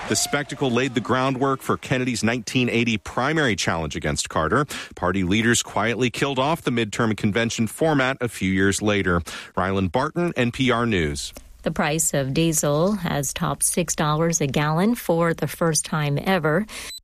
The spectacle laid the groundwork for Kennedy's 1980 primary challenge against Carter. Party leaders quietly killed off the midterm convention format a few years later. Ryland Barton, NPR News. The price of diesel has topped $6 a gallon for the first time ever.